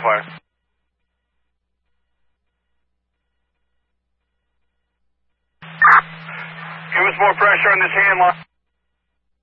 fire. Give us more pressure on this hand line.